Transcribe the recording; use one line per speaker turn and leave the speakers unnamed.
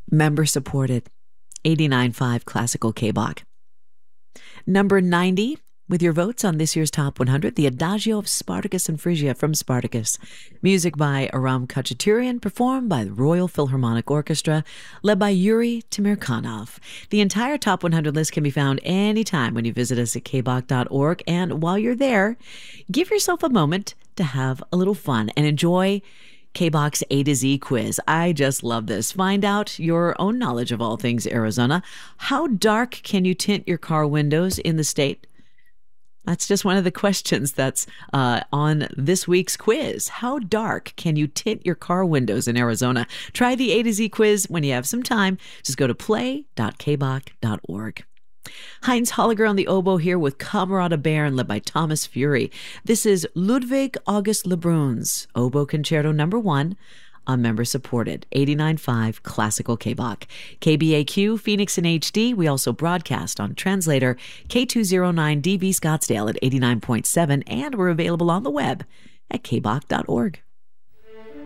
Member supported. 89.5 Classical K-Bach. Number 90, with your votes on this year's Top 100, the Adagio of Spartacus and Phrygia from Spartacus. Music by Aram Khachaturian, performed by the Royal Philharmonic Orchestra, led by Yuri Temirkanov. The entire Top 100 list can be found anytime when you visit us at kbach.org. And while you're there, give yourself a moment to have a little fun and enjoy K-Bach's A to Z quiz. I just love this. Find out your own knowledge of all things Arizona. How dark can you tint your car windows in the state? That's just one of the questions that's on this week's quiz. How dark can you tint your car windows in Arizona? Try the A to Z quiz when you have some time. Just go to play.kbach.org. Heinz Holliger on the oboe here with Camerata Baron, led by Thomas Fury. This is Ludwig August Lebrun's Oboe Concerto No. 1 on member-supported 89.5 Classical K-Bach. KBAQ, Phoenix in HD. We also broadcast on translator K209DV Scottsdale at 89.7, and we're available on the web at kbach.org.